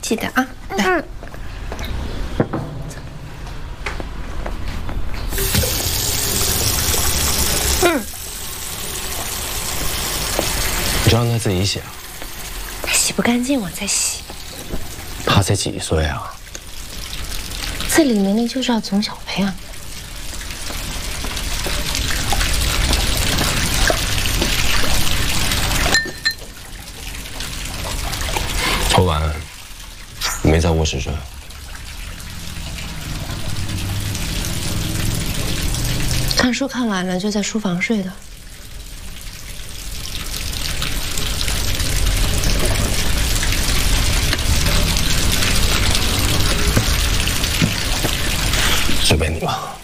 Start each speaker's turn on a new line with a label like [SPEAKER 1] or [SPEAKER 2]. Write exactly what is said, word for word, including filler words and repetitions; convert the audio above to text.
[SPEAKER 1] 记得啊，来。
[SPEAKER 2] 嗯。嗯。
[SPEAKER 3] 你就让他自己洗啊。
[SPEAKER 1] 他洗不干净，我再洗。
[SPEAKER 3] 他才几岁啊？
[SPEAKER 1] 自理能力就是要从小培养。
[SPEAKER 3] 昨晚你没在卧室睡？
[SPEAKER 1] 看书看完了，就在书房睡的。
[SPEAKER 3] 随便你吧。